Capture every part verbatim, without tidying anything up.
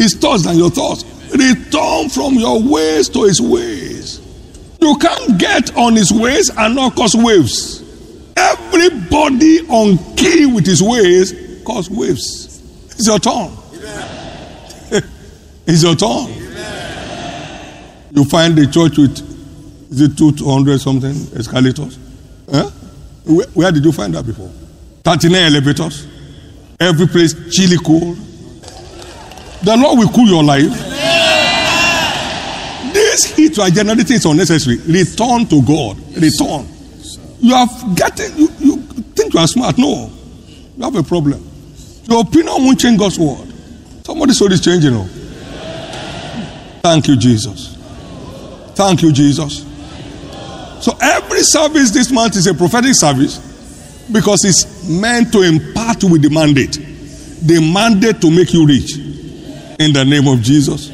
His thoughts than your thoughts. Return from your ways to his ways. You can't get on his ways and not cause waves. Everybody on key with his ways cause waves. It's your turn. It's your turn. You find the church with, is it two hundred something escalators? Huh? Where, where did you find that before? thirty-nine elevators. Every place chilly cold. The Lord will cool your life. This heat you are generating is unnecessary. Return to God. Return. You have gotten, you, you think you are smart. No. You have a problem. Your opinion won't change God's word. Somebody's soul is changing. Oh. Thank you, Jesus. Thank you, Jesus. So every service this month is a prophetic service because it's meant to impart with the mandate. The mandate to make you rich. In the name of Jesus.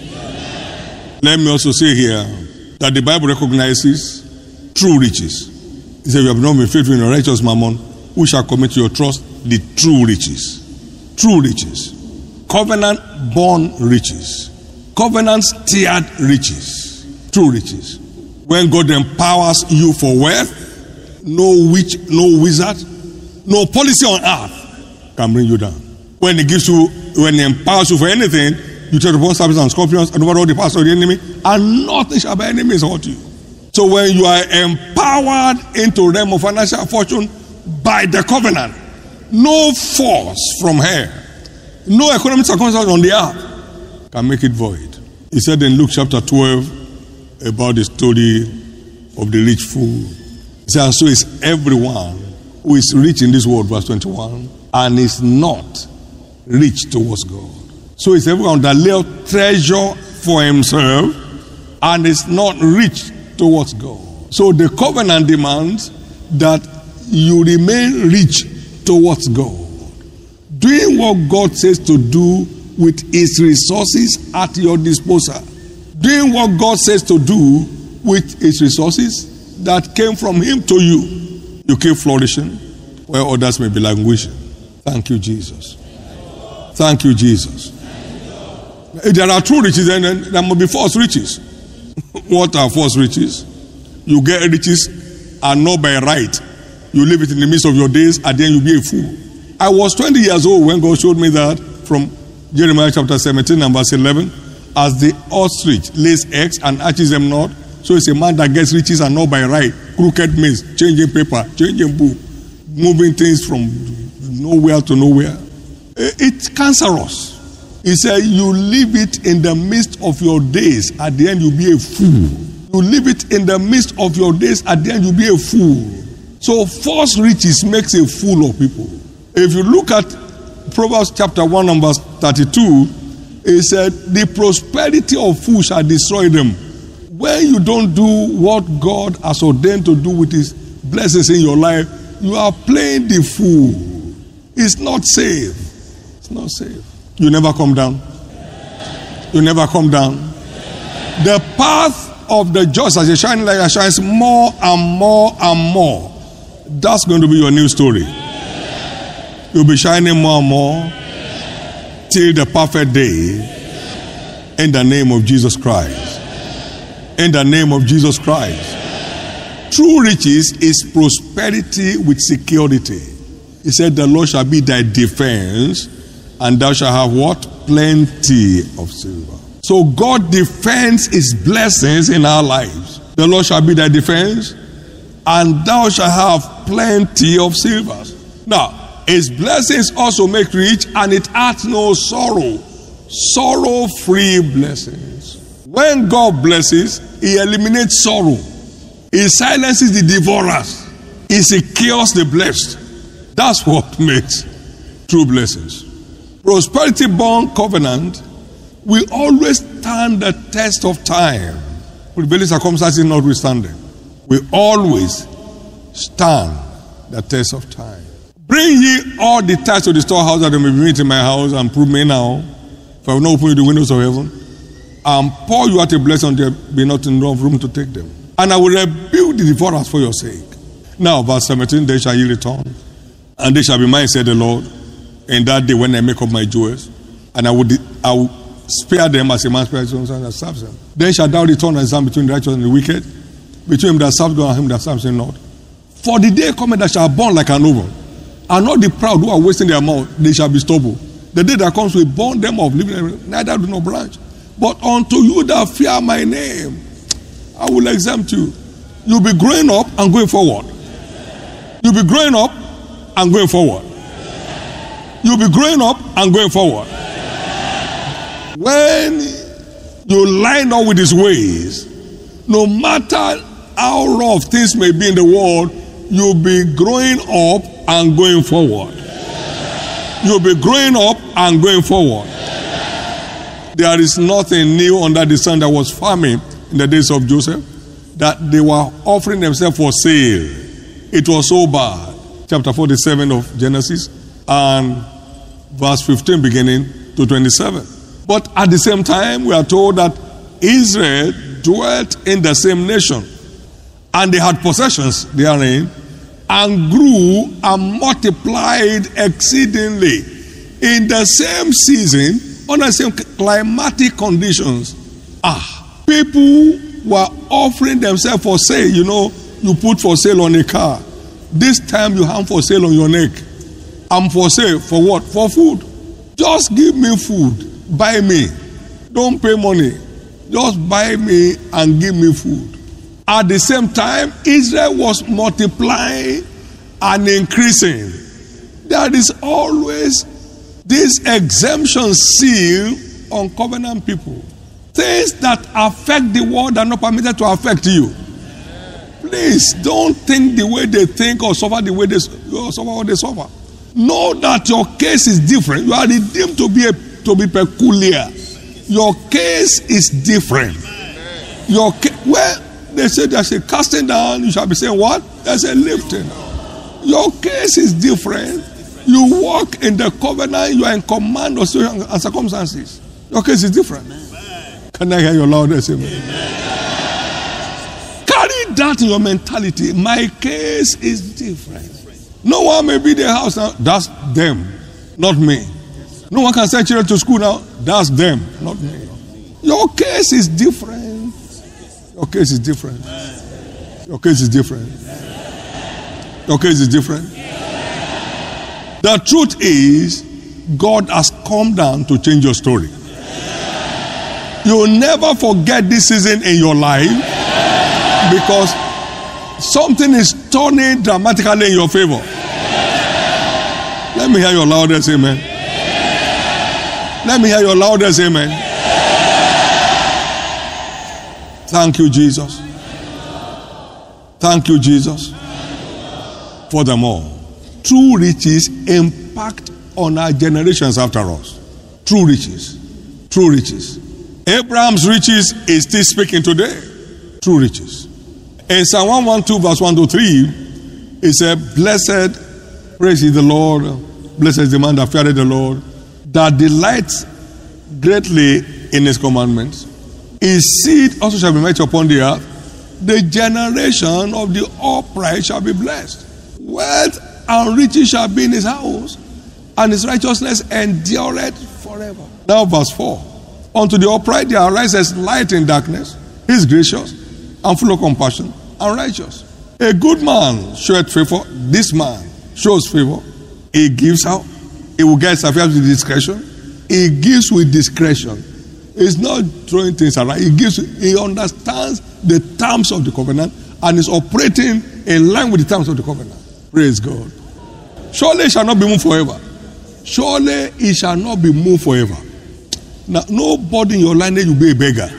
Let me also say here that the Bible recognizes true riches. It says, "You have not been faithful in your righteous mammon, who shall commit to your trust the true riches." True riches. Covenant-born riches. Covenant-steered riches. True riches. When God empowers you for wealth, no witch, no wizard, no policy on earth can bring you down. When he gives you, when he empowers you for anything, you tread upon serpents and scorpions and over all the powers of the enemy, and nothing shall by any means hurt you. So when you are empowered into realm of financial fortune by the covenant, no force from hell, no economic circumstance on the earth can make it void. He said in Luke chapter twelve about the story of the rich fool. He said, "And so is everyone who is rich in this world," verse twenty-one, "and is not rich towards God." So is everyone that lay up treasure for himself and is not rich towards God. So the covenant demands that you remain rich towards God. Doing what God says to do with his resources at your disposal. Doing what God says to do with his resources that came from him to you. You keep flourishing where others may be languishing. Thank you, Jesus. Thank you, Jesus. If there are true riches, then there must be false riches. What are false riches? You get riches and not by right. You leave it in the midst of your days and then you be a fool. I was twenty years old when God showed me that from Jeremiah chapter seventeen and verse eleven. As the ostrich lays eggs and hatches them not, so it's a man that gets riches and not by right. Crooked means changing paper, changing book, moving things from nowhere to nowhere. It's cancerous. He said, you leave it in the midst of your days. At the end, you'll be a fool. You leave it in the midst of your days. At the end, you'll be a fool. So false riches makes a fool of people. If you look at Proverbs chapter one and verse thirty-two, it said, the prosperity of fools shall destroy them. When you don't do what God has ordained to do with his blessings in your life, you are playing the fool. It's not safe. It's not safe. You never come down. You never come down. The path of the just as a shining light that shines more and more and more. That's going to be your new story. You'll be shining more and more till the perfect day. In the name of Jesus Christ. In the name of Jesus Christ. True riches is prosperity with security. He said, the Lord shall be thy defense, and thou shalt have what? Plenty of silver. So God defends his blessings in our lives. The Lord shall be thy defense, and thou shalt have plenty of silver. Now, his blessings also make rich, and it adds no sorrow. Sorrow-free blessings. When God blesses, he eliminates sorrow. He silences the devourers. He secures the blessed. That's what makes true blessings. Prosperity-born covenant will always stand the test of time. Prevailing circumstances notwithstanding. We always stand the test of time. Bring ye all the tithes to the storehouse that they may be meat in my house, and prove me now, for I will not open you the windows of heaven, and pour you out a blessing, there be not enough room to take them. And I will rebuild the devourers for your sake. Now, verse seventeen, they shall ye return, and they shall be mine, said the Lord, in that day when I make up my jewels, and I will, I will, spare them as a man spares his son that serves him. Then shalt thou return and examine between the righteous and the wicked, between him that serves God and him that serves him not. For the day cometh that shall burn like an oven, and not the proud who are wasting their mouth, they shall be stubble. The day that comes will burn them off, living neither do not branch. But unto you that fear my name, I will exempt you. You'll be growing up and going forward. You'll be growing up and going forward. You'll be growing up and going forward. When you line up with his ways, no matter how rough things may be in the world, you'll be growing up and going forward. You'll be growing up and going forward. There is nothing new under the sun that was farming in the days of Joseph, that they were offering themselves for sale. It was so bad. Chapter forty-seven of Genesis and verse fifteen beginning to twenty-seven. But at the same time, we are told that Israel dwelt in the same nation, and they had possessions therein, and grew and multiplied exceedingly in the same season, under the same climatic conditions. Ah, people were offering themselves for sale. You know, you put for sale on a car. This time you have for sale on your neck. I'm for sale for what? For food. Just give me food. Buy me. Don't pay money. Just buy me and give me food. At the same time, Israel was multiplying and increasing. There is always this exemption seal on covenant people. Things that affect the world are not permitted to affect you. Please don't think the way they think or suffer the way they suffer what they suffer. Know that your case is different. You are redeemed to be a, to be peculiar. Your case is different. Your case, well, they say there's a casting down. You shall be saying what? There's a lifting. Your case is different. You walk in the covenant. You are in command of circumstances. Your case is different. Can I hear your loudest amen? Carry that in your mentality. My case is different. No one may be the house now. That's them, not me. No one can send children to school now. That's them, not me. Your case is different. Your case is different. Your case is different. Your case is different. The truth is, God has come down to change your story. You will never forget this season in your life, because something is turning dramatically in your favor. Let me hear your loudest amen. Let me hear your loudest amen. Thank you, Jesus. Thank you, Jesus. Furthermore, true riches impact on our generations after us. True riches. True riches. Abraham's riches is still speaking today. True riches. In Psalm one twelve verse one to three, it said, blessed, praise ye the Lord, blessed is the man that feareth the Lord, that delights greatly in his commandments. His seed also shall be mighty upon the earth. The generation of the upright shall be blessed. Wealth and riches shall be in his house, and his righteousness endureth forever. Now verse four. Unto the upright there arises light in darkness. He is gracious and full of compassion and righteous. A good man showeth favor. This man shows favor. He gives out. He will get affairs with discretion. He gives with discretion. He's not throwing things around. He gives. He understands the terms of the covenant and is operating in line with the terms of the covenant. Praise God. Surely it shall not be moved forever. Surely it shall not be moved forever. Now, nobody in your lineage will be a beggar.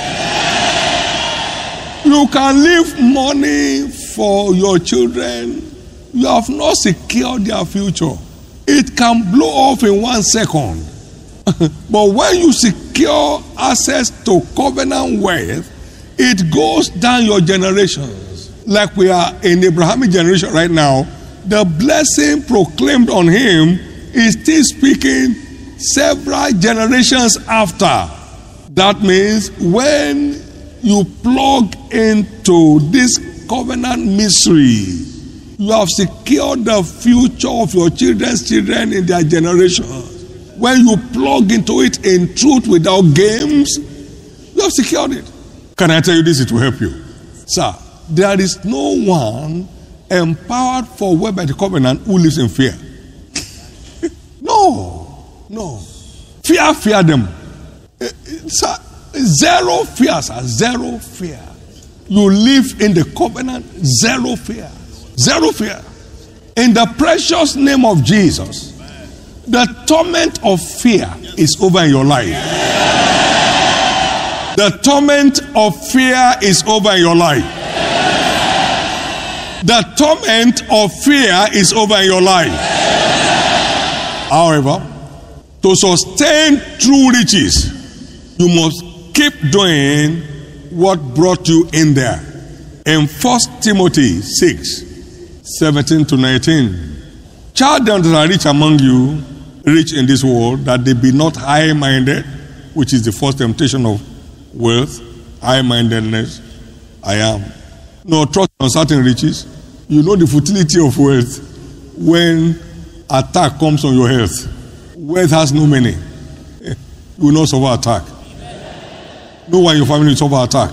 You can leave money for your children. You have not secured their future. It can blow off in one second. But when you secure access to covenant wealth, it goes down your generations. Like we are in Abrahamic generation right now, the blessing proclaimed on him is still speaking several generations after. That means when you plug into this covenant mystery, you have secured the future of your children's children in their generations. When you plug into it in truth without games, you have secured it. Can I tell you this? It will help you. Sir, there is no one empowered for work by the covenant who lives in fear. No, no. Fear, fear them. Sir, zero fear, sir. Zero fear. You live in the covenant, zero fear. Zero fear. In the precious name of Jesus, the torment of fear is over in your life. The torment of fear is over in your life. The torment of fear is over in your life. However, to sustain true riches, you must keep doing what brought you in there. In First Timothy six, seventeen to nineteen, charge them that are rich among you, rich in this world, that they be not high-minded, which is the first temptation of wealth, high-mindedness. I am. No, trust on certain riches. You know the futility of wealth when attack comes on your health. Wealth has no meaning. You will not suffer attack. No one in your family will suffer attack.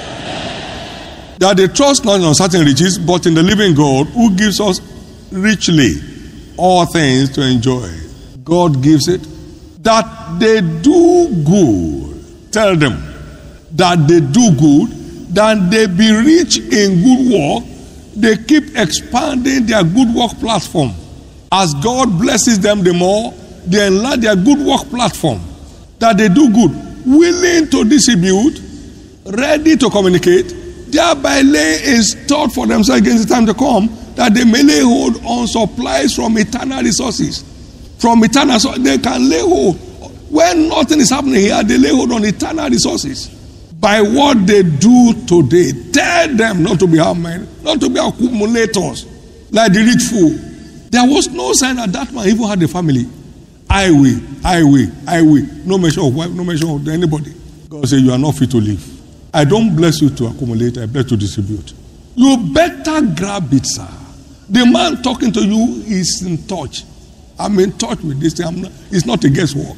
That they trust not on certain riches, but in the living God who gives us richly all things to enjoy. God gives it. That they do good. Tell them that they do good, that they be rich in good work. They keep expanding their good work platform. As God blesses them the more, they enlarge their good work platform. That they do good, willing to distribute, ready to communicate, thereby lay a store for themselves against the time to come, that they may lay hold on supplies from eternal resources. From eternal resources, they can lay hold. When nothing is happening here, they lay hold on eternal resources. By what they do today, tell them not to be hard-minded, not to be accumulators, like the rich fool. There was no sign that that man even had a family. I will, I will, I will. No mention of wife, no mention of anybody. God said, you are not fit to live. I don't bless you to accumulate, I bless you to distribute. You better grab it, sir. The man talking to you is in touch. I'm in touch with this thing. I'm not, it's not a guesswork.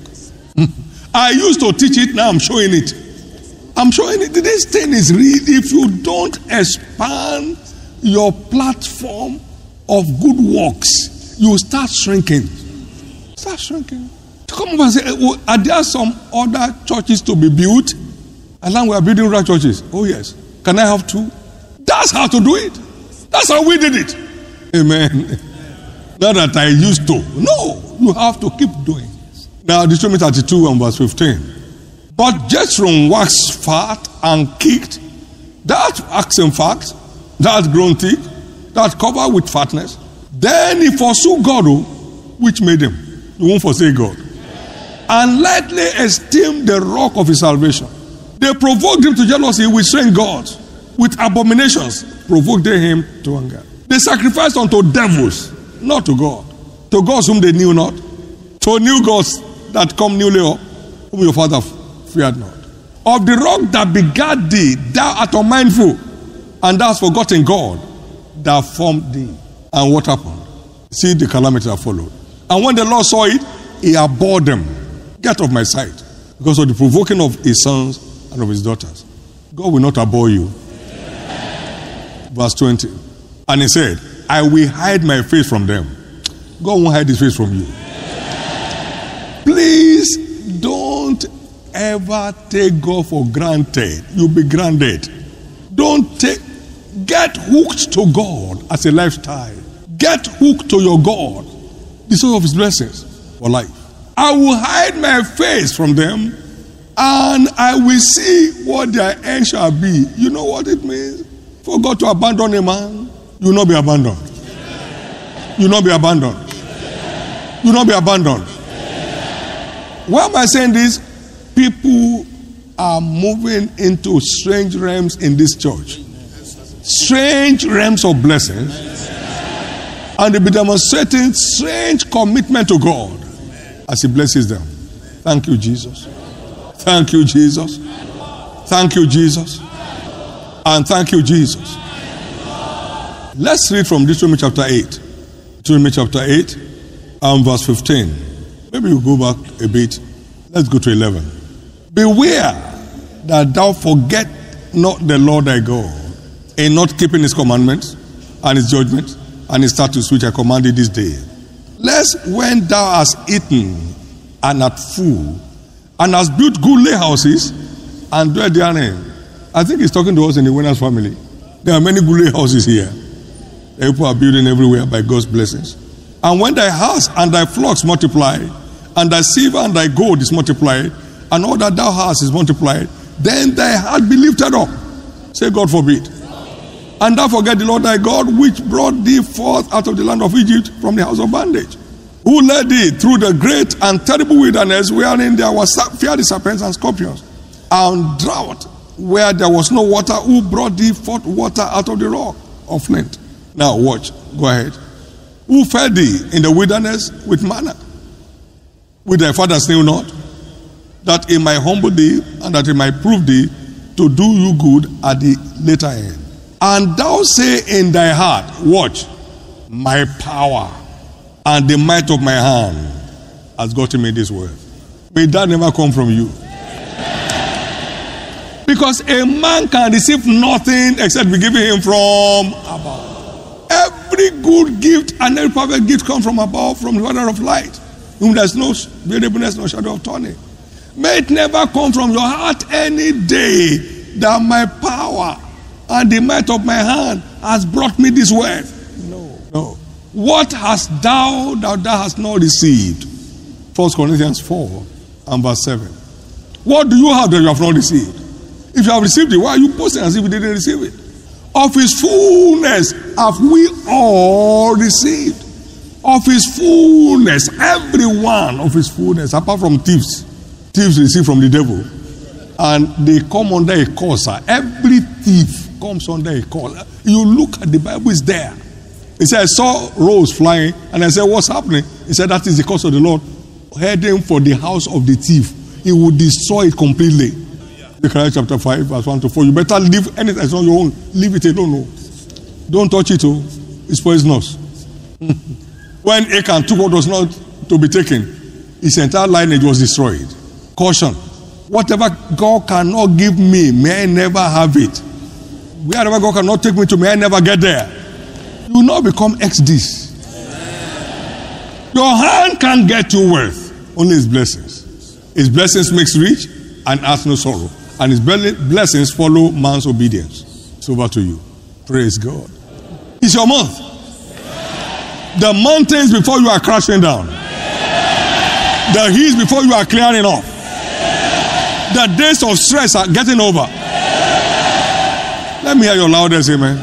I used to teach it, now I'm showing it. I'm showing it. This thing is real. If you don't expand your platform of good works, you start shrinking. Start shrinking. Come over and say, oh, are there some other churches to be built? And now we are building right churches. Oh yes. Can I have two? That's how to do it. That's how we did it. Amen. Not that I used to. No, you have to keep doing. Now, Deuteronomy thirty-two and verse fifteen. But Jethro waxed fat and kicked, that oxen fat, that grown thick, that covered with fatness. Then he forsook God, which made him. You won't forsake God. And lightly esteemed the rock of his salvation. They provoked him to jealousy with strange gods. With abominations provoked they him to anger. They sacrificed unto devils, not to God. To gods whom they knew not. To new gods that come newly up, whom your father feared not. Of the rock that begat thee, thou art unmindful, and thou hast forgotten God that formed thee. And what happened? See the calamity that followed. And when the Lord saw it, he abhorred them. Get off my sight. Because of the provoking of his sons and of his daughters. God will not abhor you. Verse twenty. And he said, I will hide my face from them. God won't hide his face from you. Please don't ever take God for granted. You'll be granted. Don't take, get hooked to God as a lifestyle. Get hooked to your God, the source of his blessings for life. I will hide my face from them, and I will see what their end shall be. You know what it means? For God to abandon a man, you will not be abandoned. You will not be abandoned. You will not be abandoned. Why am I saying this? People are moving into strange realms in this church. Strange realms of blessings. And they be demonstrating strange commitment to God as he blesses them. Thank you, Jesus. Thank you, Jesus. Thank you, Jesus. And thank you, Jesus. Let's read from Deuteronomy chapter eight. Deuteronomy chapter eight and verse fifteen. Maybe you go back a bit. Let's go to eleven. Beware that thou forget not the Lord thy God, in not keeping his commandments and his judgments and his statutes which I command thee this day. Lest when thou hast eaten and art full, and hast built goodly houses and dwell therein. I think he's talking to us in the Winners family. There are many goodly houses here. People are building everywhere by God's blessings. And when thy house and thy flocks multiply, and thy silver and thy gold is multiplied, and all that thou hast is multiplied, then thy heart be lifted up. Say, God forbid. And thou forget the Lord thy God, which brought thee forth out of the land of Egypt from the house of bondage, who led thee through the great and terrible wilderness, wherein there was fierce serpents and scorpions, and drought, where there was no water, who brought thee forth water out of the rock of flint. Now watch, go ahead. Who fed thee in the wilderness with manna, which thy fathers knew not, that it might humble thee, and that it might prove thee to do you good at the later end. And thou say in thy heart, watch, my power and the might of my hand has gotten me this way. May that never come from you. Because a man can receive nothing except be given him from above. Every good gift and every perfect gift come from above, from the Father of light, whom there is no variableness, no shadow of turning. May it never come from your heart any day that my power and the might of my hand has brought me this way. No, no. What hast thou that thou hast not received? First Corinthians four and verse seven. What do you have that you have not received? If you have received it, why are you posting as if you didn't receive it? Of his fullness have we all received. Of his fullness, every one of his fullness, apart from thieves. Thieves receive from the devil. And they come under a curse. Every thief comes under a curse. You look at the Bible, it's there. He said, I saw rose flying, and I said, what's happening? He said, that is the curse of the Lord, heading for the house of the thief. He will destroy it completely. Zechariah chapter five, verse one to four. You better leave anything that's not your own. Leave it alone. No. Don't touch it. Oh. It's poisonous. When Achan took what was not to be taken, his entire lineage was destroyed. Caution. Whatever God cannot give me, may I never have it. Wherever God cannot take me to, may I never get there. You will not become ex-this. Your hand can't get you wealth. Only his blessings. His blessings makes rich and adds no sorrow. And his blessings follow man's obedience. It's over to you. Praise God. It's your month. The mountains before you are crashing down. The hills before you are clearing off. The days of stress are getting over. Let me hear your loudest amen.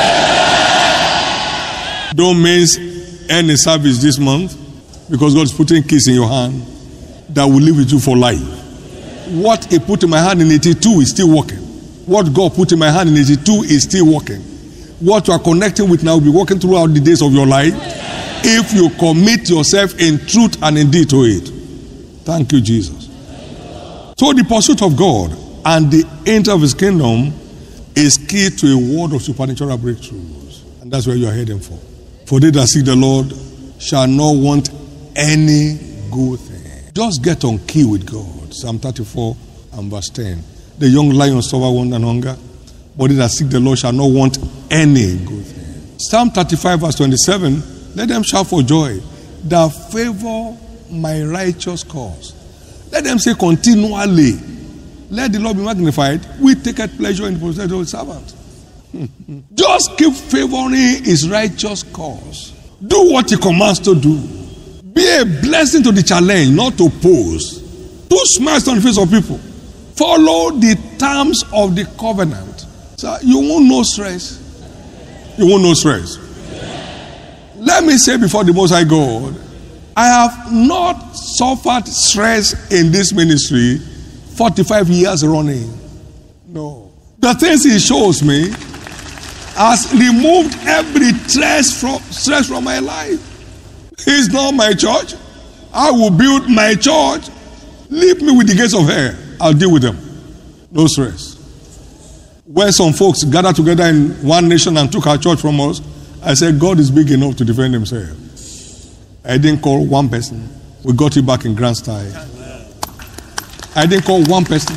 Don't miss any service this month, because God is putting keys in your hand that will live with you for life. What he put in my hand in eighty-two is still working. What God put in my hand in eighty-two is still working. What you are connecting with now will be working throughout the days of your life if you commit yourself in truth and in deed to it. Thank you, Jesus. So the pursuit of God and the enter of his kingdom is key to a world of supernatural breakthroughs. And that's where you are heading for. For they that seek the Lord shall not want any good thing. Just get on key with God. Psalm thirty-four and verse ten. The young lion suffer want and hunger, but they that seek the Lord shall not want any good thing. Psalm thirty-five verse twenty-seven. Let them shout for joy that favor my righteous cause. Let them say continually, let the Lord be magnified. We take pleasure in the possession of his servant. Just keep favoring his righteous cause. Do what he commands to do. Be a blessing to the challenge, not to pose. Put smiles on the face of people. Follow the terms of the covenant. So you won't know stress. You won't know stress. Let me say before the Most High God, I have not suffered stress in this ministry forty-five years running. No. The things he shows me has removed every stress from, stress from my life. He's not my church. I will build my church. Leave me with the gates of hell. I'll deal with them. No stress. When some folks gathered together in one nation and took our church from us, I said, God is big enough to defend himself. I didn't call one person. We got it back in grand style. I didn't call one person.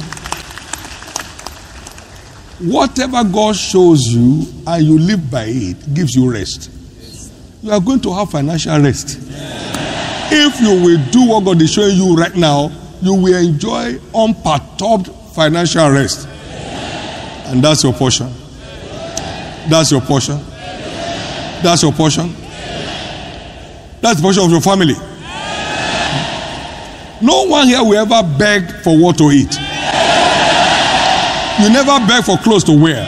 Whatever God shows you and you live by it gives you rest. You are going to have financial rest. If you will do what God is showing you right now, you will enjoy unperturbed financial rest. And that's your portion. That's your portion. That's your portion. That's the portion of your family. No one here will ever beg for what to eat. You never beg for clothes to wear.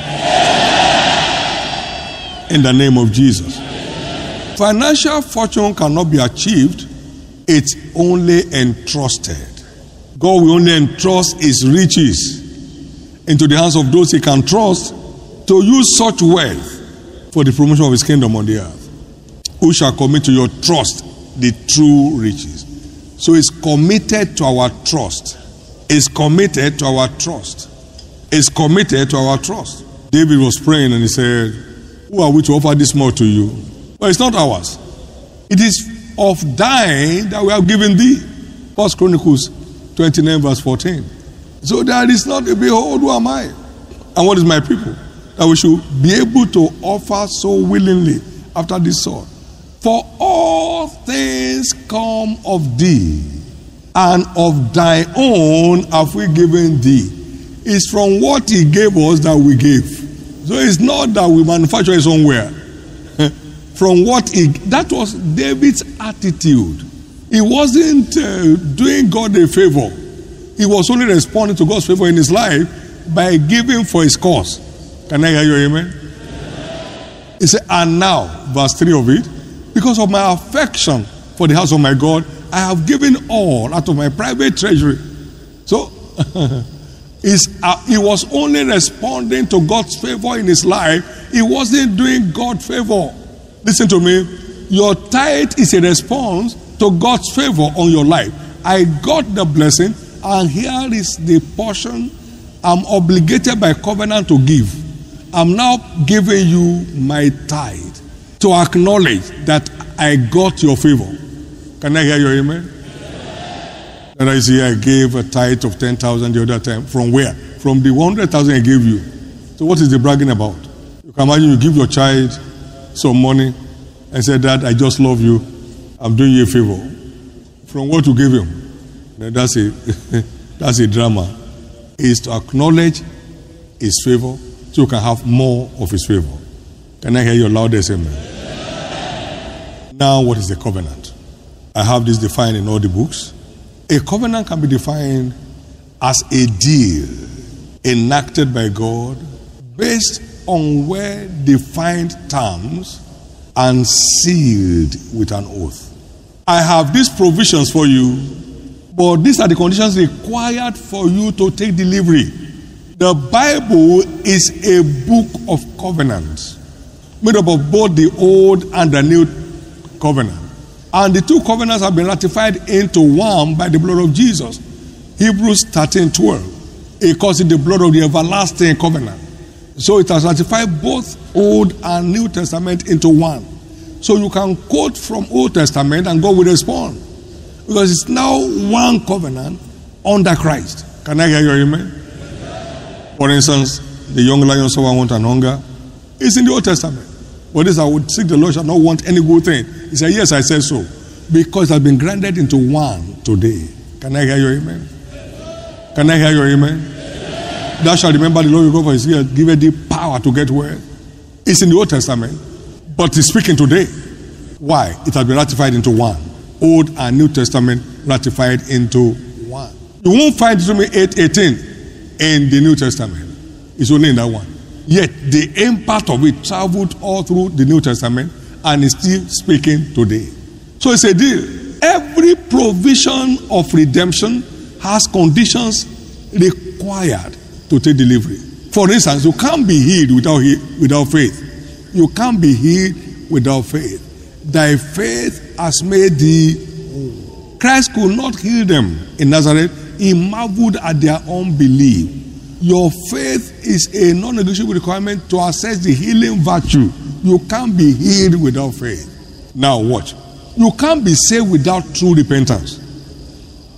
In the name of Jesus. Financial fortune cannot be achieved. It's only entrusted. God will only entrust his riches into the hands of those he can trust to use such wealth for the promotion of his kingdom on the earth. Who shall commit to your trust the true riches? So it's committed to our trust. It's committed to our trust. It's committed to our trust. David was praying and he said, who are we to offer this more to you? But it's not ours. It is of thine that we have given thee. First Chronicles twenty-nine verse fourteen. So there is not a behold, who am I? And what is my people? That we should be able to offer so willingly after this sort. For all things come of thee, and of thy own have we given thee. It's from what he gave us that we gave. So it's not that we manufacture it somewhere. From what he, that was David's attitude. He wasn't uh, doing God a favor. He was only responding to God's favor in his life by giving for his cause. Can I hear you, amen? He said, and now, verse three of it, because of my affection for the house of my God, I have given all out of my private treasury. So, Is, uh, he was only responding to God's favor in his life. He wasn't doing God favor. Listen to me. Your tithe is a response to God's favor on your life. I got the blessing, and here is the portion I'm obligated by covenant to give. I'm now giving you my tithe to acknowledge that I got your favor. Can I hear your amen? And I see I gave a tithe of ten thousand the other time. From where? From the one hundred thousand I gave you. So what is the bragging about? You can imagine you give your child some money and say, Dad, I just love you. I'm doing you a favor. From what you gave him? Now that's a, that's a drama. Is to acknowledge his favor so you can have more of his favor. Can I hear your loudest amen? Now what is the covenant? I have this defined in all the books. A covenant can be defined as a deal enacted by God based on well-defined terms and sealed with an oath. I have these provisions for you, but these are the conditions required for you to take delivery. The Bible is a book of covenants, made up of both the Old and the New Covenant. And the two covenants have been ratified into one by the blood of Jesus. Hebrews thirteen twelve. It calls it the blood of the everlasting covenant. So it has ratified both Old and New Testament into one. So you can quote from Old Testament and God will respond. Because it's now one covenant under Christ. Can I hear your amen? For instance, the young lion saw want and hunger. It's in the Old Testament. But this I would seek the Lord shall not want any good thing. He said, yes, I said so. Because it has been granted into one today. Can I hear your amen? Can I hear your amen? Thou shalt remember the Lord your God for his gift, give thee power to get well. It's in the Old Testament, but it's speaking today. Why? It has been ratified into one. Old and New Testament ratified into one. You won't find Deuteronomy eight eighteen in the New Testament. It's only in that one. Yet the impact of it traveled all through the New Testament and is still speaking today. So it's a deal. Every provision of redemption has conditions required to take delivery. For instance, you can't be healed without, without faith. You can't be healed without faith. Thy faith has made thee whole. Christ could not heal them in Nazareth. He marveled at their unbelief. Your faith is a non-negotiable requirement to access the healing virtue. You can't be healed without faith. Now watch. You can't be saved without true repentance.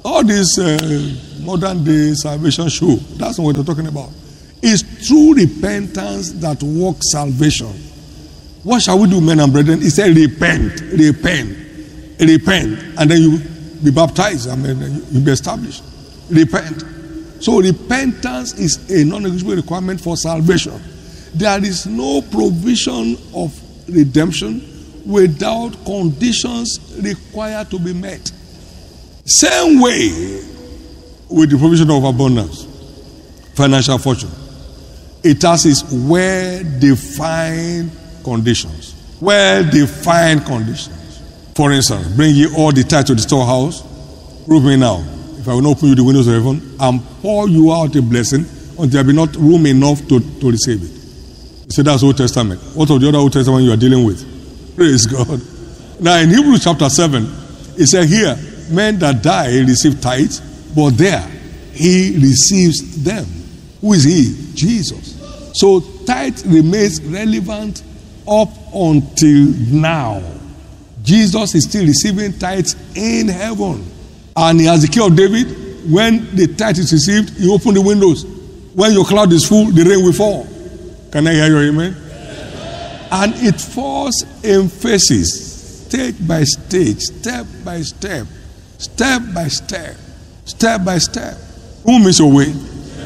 All this uh, modern day salvation show, that's not what they're talking about. It's true repentance that works salvation. What shall we do, men and brethren? He said, repent, repent, repent, and then you be baptized. I mean, you be established. Repent. So repentance is a non-negotiable requirement for salvation. There is no provision of redemption without conditions required to be met. Same way with the provision of abundance, financial fortune. It has its well-defined conditions. Well-defined conditions. For instance, bring ye all the tithe to the storehouse. Prove me now, if I will not open you the windows of heaven and pour you out a blessing until there be not room enough to, to receive it. You say that's Old Testament. What of the other Old Testament you are dealing with? Praise God. Now in Hebrews chapter seven, it said here, men that die receive tithes, but there he receives them. Who is he? Jesus. So tithe remains relevant up until now. Jesus is still receiving tithes in heaven. And he has the key of David. When the tithe is received, he opens the windows. When your cloud is full, the rain will fall. Can I hear your amen? And it falls in phases, stage by stage, step by step, step by step, step by step. Who means your way?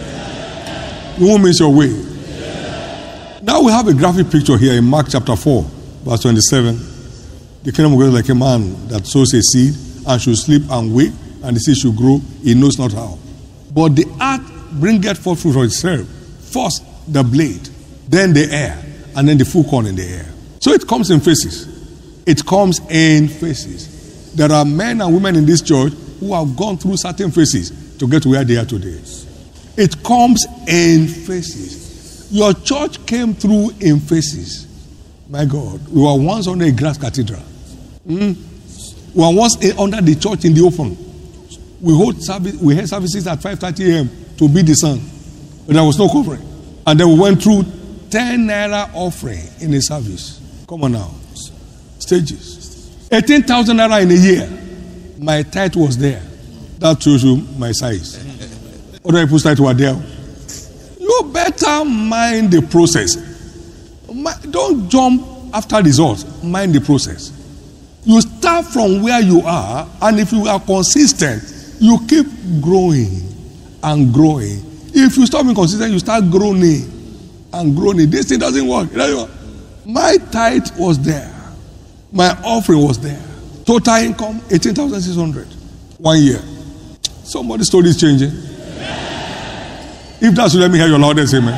Who means your way? Now we have a graphic picture here in Mark chapter four, verse twenty-seven. The kingdom of God is like a man that sows a seed and should sleep and wake, and the seed should grow, he knows not how. But the earth bringeth forth fruit for itself. First the blade, then the air, and then the full corn in the air. So it comes in phases. It comes in phases. There are men and women in this church who have gone through certain phases to get to where they are today. It comes in phases. Your church came through in phases. My God, we were once under a glass cathedral. Mm. We were once under the church in the open. We hold service, we had services at five thirty a.m. to beat the sun, but there was no covering. And then we went through ten naira offering in a service. Come on now, stages. Eighteen thousand naira in a year. My tithe was there. That shows you my size. Other people's tithe were there. You better mind the process. Don't jump after results. Mind the process. You start from where you are, and if you are consistent, you keep growing and growing. If you stop being consistent, you start groaning and groaning. This thing doesn't work. It doesn't work. My tithe was there. My offering was there. Total income, eighteen thousand six hundred. One year. Somebody's story is changing. If that's so, let me hear your loudest amen.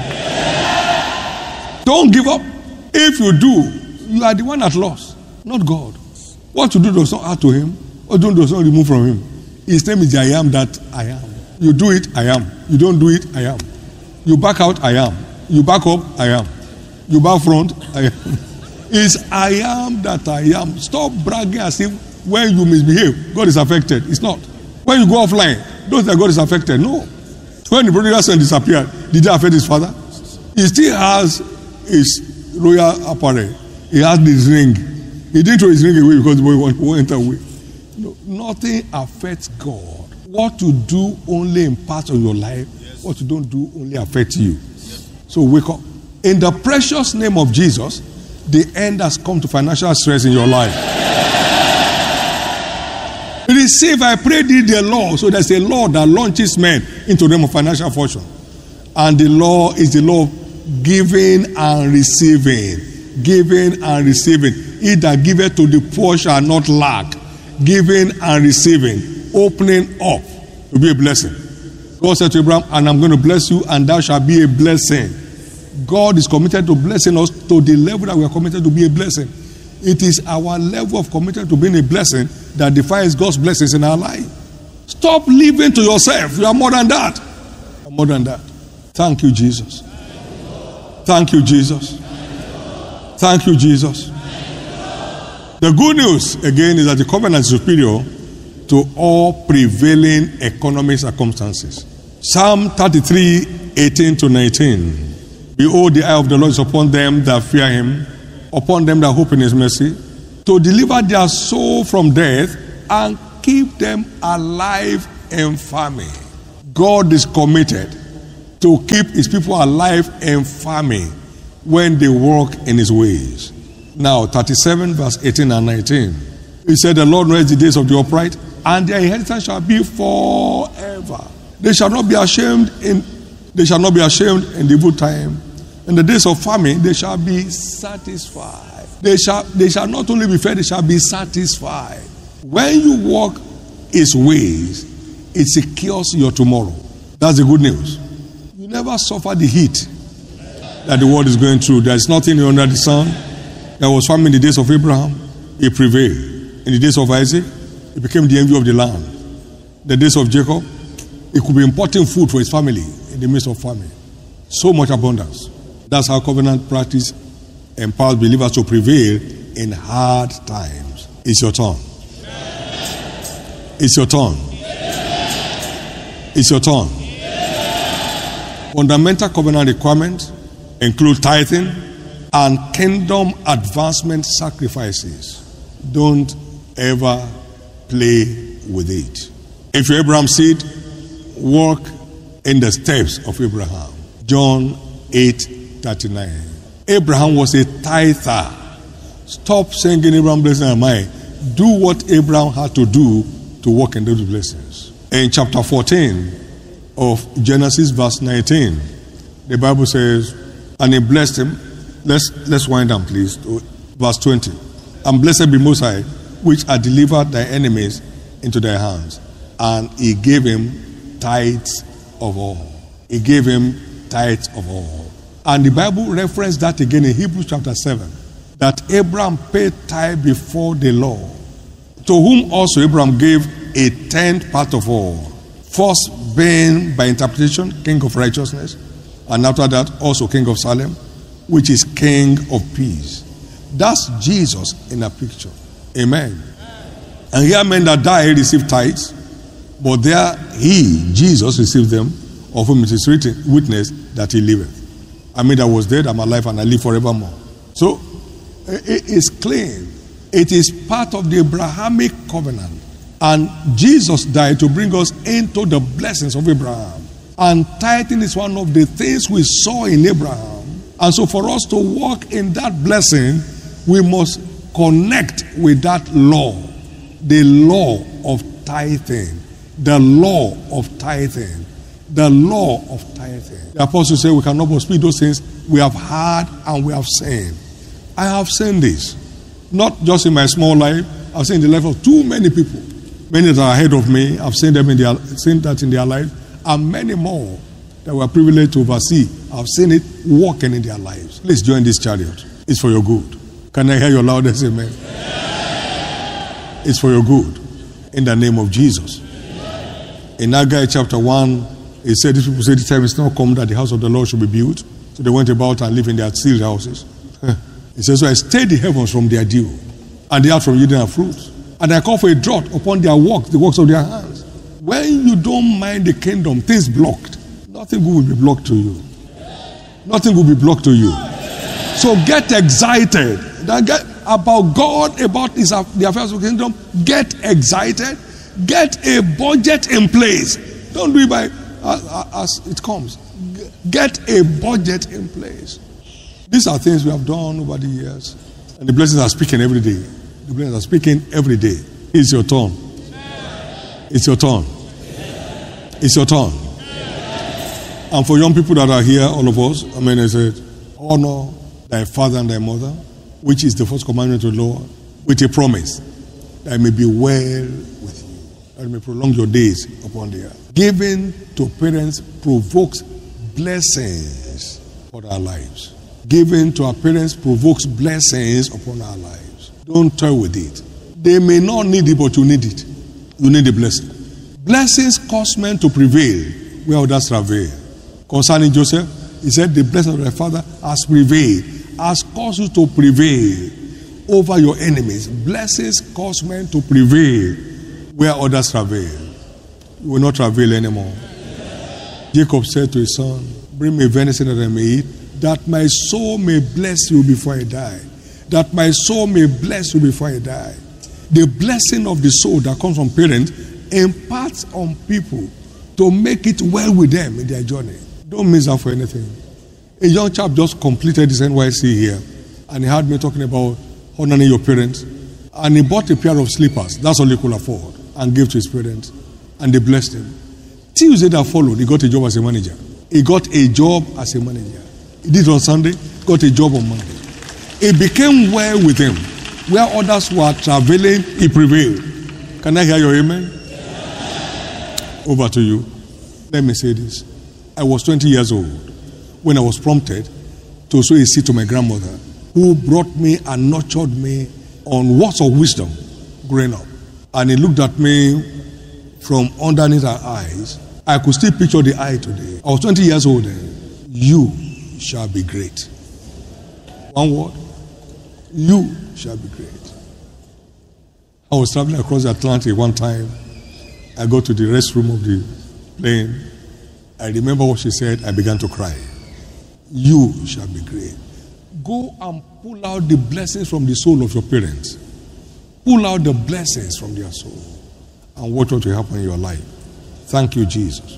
Don't give up. If you do, you are the one at loss, not God. What you do does not add to him, or don't does not remove from him. His name is I am that I am. You do it, I am. You don't do it, I am. You back out, I am. You back up, I am. You back front, I am. It's I am that I am. Stop bragging as if when you misbehave, God is affected. It's not. When you go offline, don't say God is affected. No. When the prodigal son disappeared, did it affect his father? He still has his royal apparel. He has this ring. He didn't throw his ring away because the boy went away. No, nothing affects God. What you do only imparts on your life. Yes. What you don't do only affects you. Yes. So wake up. In the precious name of Jesus, the end has come to financial stress in your life. Receive, I pray thee, the law. So there's a law that launches men into the realm of financial fortune. And the law is the law of giving and receiving. Giving and receiving. He that giveth to the poor shall not lack. Giving and receiving. Opening up will be a blessing. God said to Abraham, and I'm going to bless you, and thou shalt be a blessing. God is committed to blessing us to the level that we are committed to be a blessing. It is our level of commitment to being a blessing that defines God's blessings in our life. Stop living to yourself. You are more than that. You are more than that. Thank you, Jesus. Thank you, Jesus. Thank you, Jesus. The good news, again, is that the covenant is superior to all prevailing economic circumstances. Psalm thirty-three, eighteen to nineteen. Behold, the eye of the Lord is upon them that fear him, upon them that hope in his mercy, to deliver their soul from death and keep them alive in famine. God is committed to keep his people alive in famine when they walk in his ways. Now, thirty-seven verse eighteen and nineteen. He said, the Lord knows the days of the upright, and their inheritance shall be forever. They shall not be ashamed in they shall not be ashamed in the evil time. In the days of famine, they shall be satisfied. They shall they shall not only be fed, they shall be satisfied. When you walk his ways, it secures your tomorrow. That's the good news. You never suffer the heat that the world is going through. There is nothing new under the sun. There was famine in the days of Abraham. It prevailed. In the days of Isaac, it became the envy of the land. The days of Jacob, it could be importing food for his family in the midst of famine. So much abundance. That's how covenant practice empowers believers to prevail in hard times. It's your turn. It's your turn. It's your turn. Fundamental covenant requirements include tithing and kingdom advancement sacrifices. Don't ever play with it. If you're Abraham's seed, walk in the steps of Abraham. John eight thirty-nine. Abraham was a tither. Stop singing Abraham blessing and mine. Do what Abraham had to do to walk in those blessings. In chapter fourteen of Genesis verse nineteen, the Bible says, and he blessed him. Let's let's wind down, please, to verse twenty. And blessed be Most High, which had delivered thy enemies into thy hands. And he gave him tithes of all. He gave him tithes of all. And the Bible referenced that again in Hebrews chapter seven, that Abraham paid tithe before the law, to whom also Abraham gave a tenth part of all. First being by interpretation king of righteousness, and after that also king of Salem, which is king of peace. That's Jesus in a picture. Amen. And here men that die receive tithes, but there he, Jesus, received them, of whom it is written, witness that he liveth. I mean, I was dead, I'm alive, and I live forevermore. So, it is clean. It is part of the Abrahamic covenant. And Jesus died to bring us into the blessings of Abraham. And tithing is one of the things we saw in Abraham. And so for us to walk in that blessing, we must connect with that law. The law of tithing. The law of tithing. The law of tithing. The apostles say we cannot but speak those things we have heard and we have seen. I have seen this. Not just in my small life. I've seen the life of too many people. Many that are ahead of me. I've seen them in their seen that in their life. And many more that were privileged to oversee. I've seen it working in their lives. Please join this chariot. It's for your good. Can I hear your loudest amen? It's for your good. In the name of Jesus. In Haggai chapter one, it said, these people say the time is now come that the house of the Lord should be built. So they went about and lived in their sealed houses. It says, so I stayed the heavens from their dew, and the earth from yielding their fruits. And I call for a drought upon their works, the works of their hands. When you don't mind the kingdom, things blocked. Nothing good will be blocked to you. Nothing will be blocked to you. So get excited get about God, about his, the affairs of the kingdom. Get excited. Get a budget in place. Don't do it by uh, as it comes. Get a budget in place. These are things we have done over the years. And the blessings are speaking every day. The blessings are speaking every day. It's your turn. It's your turn. It's your turn. And for young people that are here, all of us, I mean, I said, honor thy father and thy mother, which is the first commandment of the Lord, with a promise that it may be well with you, that it may prolong your days upon the earth. Giving to parents provokes blessings for our lives. Giving to our parents provokes blessings upon our lives. Don't toy with it. They may not need it, but you need it. You need the blessing. Blessings cause men to prevail where others travail. Concerning Joseph, he said, the blessing of thy father has prevailed, has caused you to prevail over your enemies. Blessings cause men to prevail where others travail. You will not travail anymore. Jacob said to his son, bring me venison that I may eat, that my soul may bless you before I die. That my soul may bless you before I die. The blessing of the soul that comes from parents imparts on people to make it well with them in their journey. Don't miss out for anything. A young chap just completed his N Y C here, and he had me talking about honoring your parents, and he bought a pair of slippers. That's all he could afford, and gave to his parents, and they blessed him. Tuesday that followed, he got a job as a manager. He got a job as a manager. He did it on Sunday, got a job on Monday. It became well with him. Where others were traveling, he prevailed. Can I hear your amen? Over to you. Let me say this. I was twenty years old when I was prompted to sow a seed to my grandmother, who brought me and nurtured me on words of wisdom growing up. And he looked at me from underneath her eyes. I could still picture the eye today. I was twenty years old then. You shall be great. One word. You shall be great. I was traveling across the Atlantic one time. I go to the restroom of the plane. I remember what she said. I began to cry. You shall be great. Go and pull out the blessings from the soul of your parents. Pull out the blessings from their soul and watch what will happen in your life. Thank you, Jesus.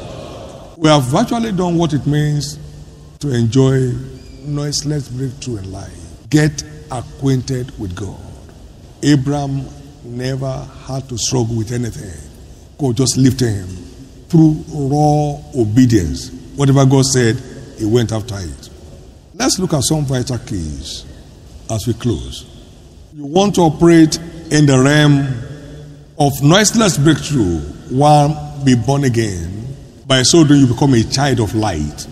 We have virtually done what it means to enjoy noiseless breakthrough in life. Get acquainted with God. Abraham never had to struggle with anything. God just lifted him through raw obedience. Whatever God said, he went after it. Let's look at some vital keys as we close. You want to operate in the realm of noiseless breakthrough. One, be born again. By so doing, you become a child of light.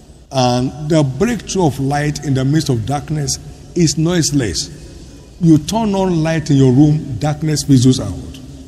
And the breakthrough of light in the midst of darkness is noiseless. You turn on light in your room, darkness fizzles out.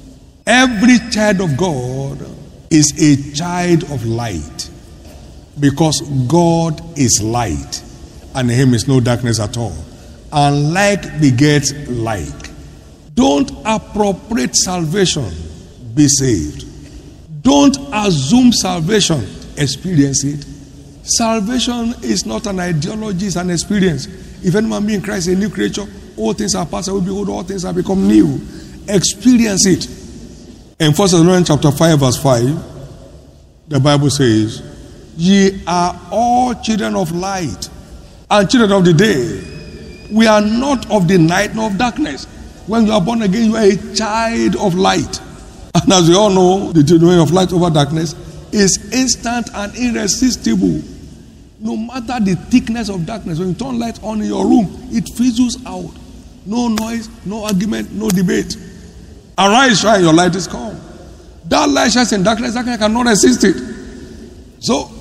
Every child of God is a child of light, because God is light, and in him is no darkness at all. And like begets like. Don't appropriate salvation, be saved. Don't assume salvation, experience it. Salvation is not an ideology, it's an experience. If any man be in Christ, a new creature, all things are past away, behold, all things have become new. Experience it. In First Thessalonians chapter five, verse five, the Bible says, ye are all children of light and children of the day. We are not of the night nor of darkness. When you are born again, you are a child of light. And as we all know, the domain of light over darkness is instant and irresistible. No matter the thickness of darkness, when you turn light on in your room, it fizzles out. No noise, no argument, no debate. Arise, shine, your light is come. That light shines in darkness, darkness cannot resist it. So,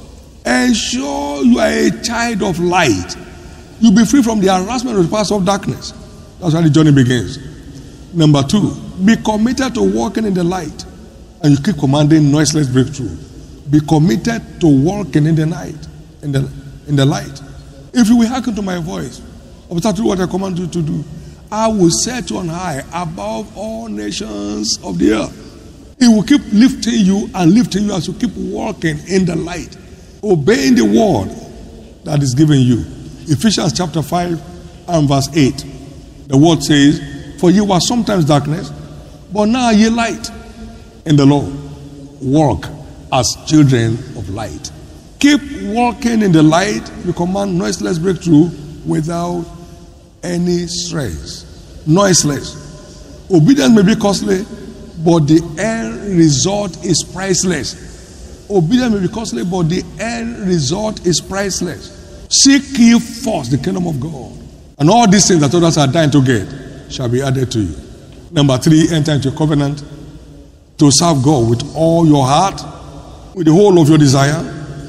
ensure you are a child of light. You'll be free from the harassment of the powers of darkness. That's how the journey begins. Number two, be committed to walking in the light. And you keep commanding noiseless breakthrough. Be committed to walking in the night, in the in the light. If you will hearken to my voice, observe to do what I command you to do, I will set you on high above all nations of the earth. It will keep lifting you and lifting you as you keep walking in the light, obeying the word that is given you. Ephesians chapter five and verse eight. The word says, for you were sometimes darkness, but now are ye light in the Lord. Walk as children of light. Keep walking in the light. You command noiseless breakthrough without any stress. Noiseless. Obedience may be costly, but the end result is priceless. Obedience may be costly, but the end result is priceless. Seek ye first the kingdom of God, and all these things that others are dying to get shall be added to you. Number three, enter into a covenant to serve God with all your heart, with the whole of your desire,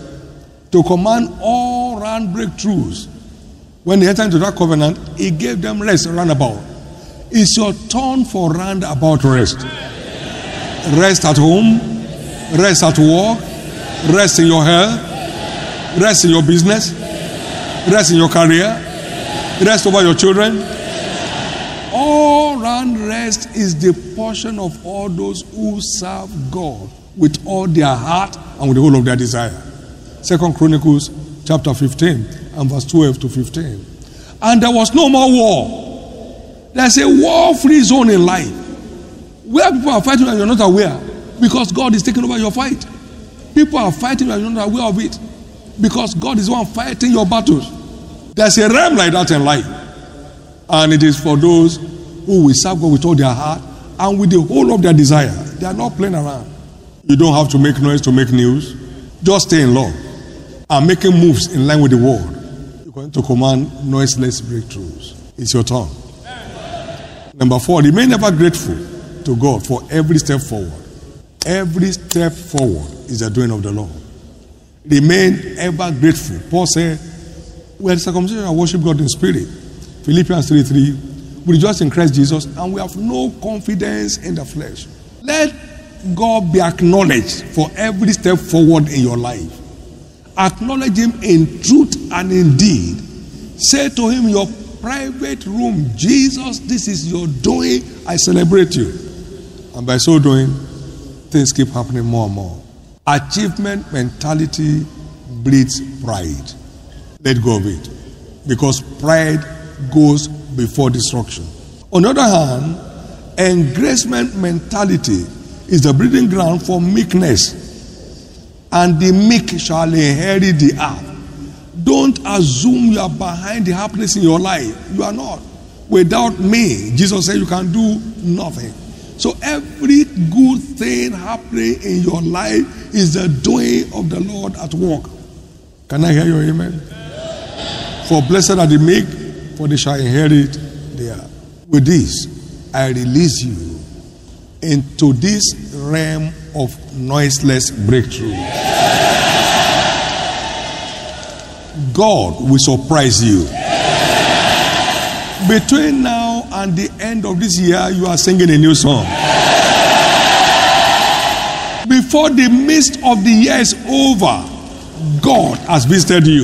to command all round breakthroughs. When they enter into that covenant, he gave them rest roundabout. It's your turn for roundabout rest. Rest at home, rest at work, rest in your health, rest in your business, rest in your career, rest over your children. All round rest is the portion of all those who serve God with all their heart and with the whole of their desire. Second Chronicles chapter fifteen and verse twelve to fifteen. And there was no more war. There's a war-free zone in life where people are fighting and you're not aware. Because God is taking over your fight. People are fighting and you're not aware of it. Because God is the one fighting your battles. There's a realm like that in life. And it is for those who will serve God with all their heart and with the whole of their desire. They are not playing around. You don't have to make noise to make news. Just stay in love and making moves in line with the word. You're going to command noiseless breakthroughs. It's your turn. Number four, remain ever grateful to God for every step forward. Every step forward is the doing of the Lord. Remain ever grateful. Paul said, we are circumcision and worship God in spirit. Philippians three three. We rejoice in Christ Jesus and we have no confidence in the flesh. Let God be acknowledged for every step forward in your life. Acknowledge Him in truth and in deed. Say to Him in your private room, Jesus, this is your doing. I celebrate you. And by so doing, things keep happening more and more. Achievement mentality breeds pride. Let go of it. Because pride goes before destruction. On the other hand, engracement mentality is the breeding ground for meekness. And the meek shall inherit the earth. Don't assume you are behind the happiness in your life. You are not. Without me, Jesus said you can do nothing. So every good thing happening in your life is the doing of the Lord at work. Can I hear your amen? For blessed are the meek, for they shall inherit the earth. With this, I release you into this realm of noiseless breakthrough. God will surprise you. Between now and the end of this year, you are singing a new song. Before the midst of the year is over, God has visited you.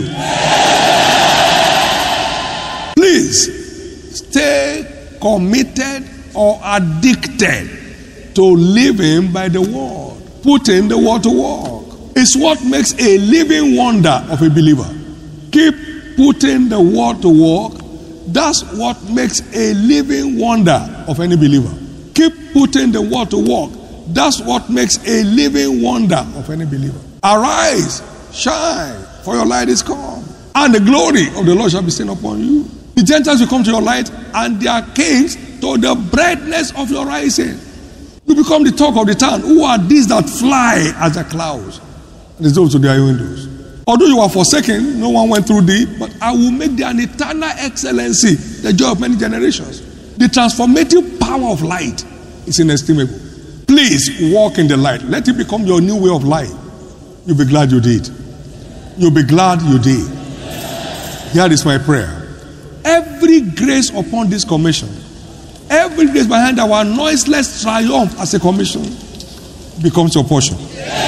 Please stay committed or addicted to living by the word. Putting the word to work. It's what makes a living wonder of a believer. Keep putting the word to work. That's what makes a living wonder of any believer. Keep putting the word to work. That's what makes a living wonder of any believer. Arise, shine, for your light is come, and the glory of the Lord shall be seen upon you. The Gentiles will come to your light, and their kings to the brightness of your rising. You become the talk of the town. Who are these that fly as the clouds? And it's those to their windows. Although you are forsaken, no one went through thee, but I will make thee an eternal excellency, the joy of many generations. The transformative power of light is inestimable. Please walk in the light. Let it become your new way of life. You'll be glad you did. You'll be glad you did. Here is my prayer. Every grace upon this commission, every grace behind our noiseless triumph as a commission becomes your portion.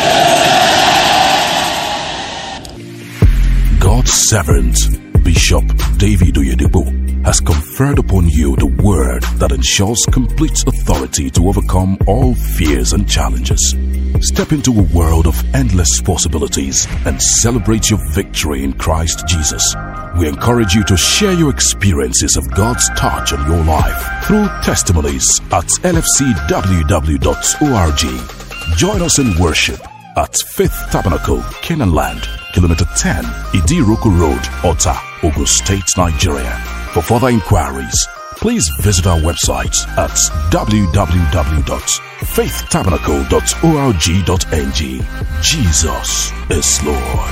God's servant, Bishop David Oyedepo, has conferred upon you the word that ensures complete authority to overcome all fears and challenges. Step into a world of endless possibilities and celebrate your victory in Christ Jesus. We encourage you to share your experiences of God's touch on your life through testimonies at L F C W W dot org. Join us in worship at Faith Tabernacle, Canaan Land, Kilometer ten, Idiroko Road, Ota, Ogun State, Nigeria. For further inquiries, please visit our website at w w w dot faith tabernacle dot org dot n g. Jesus is Lord.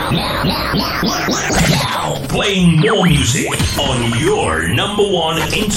Now, playing more music on your number one